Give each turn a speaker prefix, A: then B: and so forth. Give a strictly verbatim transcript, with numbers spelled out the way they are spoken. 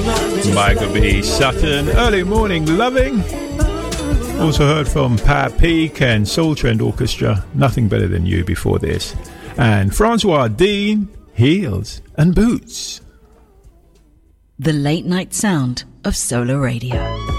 A: Michael B. Sutton, Early Morning Loving. Also heard from Pat Peak and Soul Trend Orchestra, Nothing Better Than You before this. And Francois Dean, Heels and Boots.
B: The late night sound of Solar Radio.